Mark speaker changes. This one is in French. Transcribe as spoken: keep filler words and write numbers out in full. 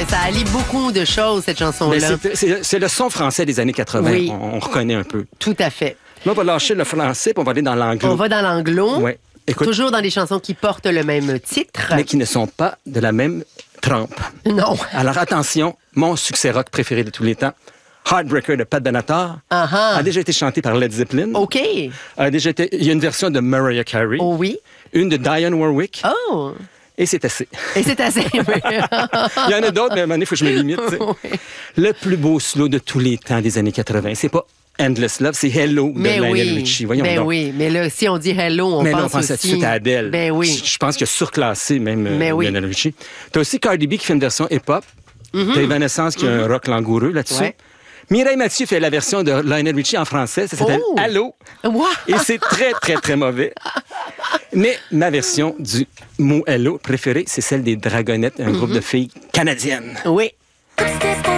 Speaker 1: ça allie beaucoup de choses, cette chanson-là.
Speaker 2: C'est, c'est, c'est le son français des années quatre-vingts.
Speaker 1: Oui.
Speaker 2: On, on reconnaît un peu.
Speaker 1: Tout à fait.
Speaker 2: Là, on va lâcher le français puis on va aller dans l'anglo.
Speaker 1: On va dans l'anglo.
Speaker 2: Ouais. Écoute,
Speaker 1: Toujours dans des chansons qui portent le même titre.
Speaker 2: mais qui ne sont pas de la même trempe.
Speaker 1: Non.
Speaker 2: Alors attention, mon succès rock préféré de tous les temps, Heartbreaker de Pat Benatar,
Speaker 1: Uh-huh.
Speaker 2: a déjà été chanté par Led Zeppelin.
Speaker 1: OK.
Speaker 2: A déjà été, il y a une version de Mariah Carey,
Speaker 1: Oh oui.
Speaker 2: une de Dionne Warwick,
Speaker 1: Oh.
Speaker 2: et c'est assez.
Speaker 1: Et c'est assez.
Speaker 2: Il y en a d'autres, mais à un moment donné, il faut que je me limite. tu sais.
Speaker 1: Oui.
Speaker 2: Le plus beau slow de tous les temps des années quatre-vingts, c'est pas Endless Love, c'est Hello de
Speaker 1: Mais
Speaker 2: Lionel
Speaker 1: oui.
Speaker 2: Richie. Voyons
Speaker 1: Ben
Speaker 2: donc.
Speaker 1: oui. Mais là, si on dit hello, on
Speaker 2: Mais là, on
Speaker 1: pense
Speaker 2: pense
Speaker 1: aussi...
Speaker 2: tout de suite à Adele.
Speaker 1: Ben oui.
Speaker 2: Je pense qu'il a surclassé même euh,
Speaker 1: Mais oui.
Speaker 2: Lionel Richie. T'as aussi Cardi B qui fait une version hip-hop. T'as Evanescence qui a un rock langoureux là-dessus.
Speaker 1: Ouais.
Speaker 2: Mireille Mathieu fait la version de Lionel Richie en français. Ça s'appelle
Speaker 1: Oh!
Speaker 2: Allô.
Speaker 1: Wow.
Speaker 2: Et c'est très, très, très mauvais. Mais ma version du mot Hello préférée, c'est celle des Dragonettes, un groupe de filles canadiennes.
Speaker 1: Oui.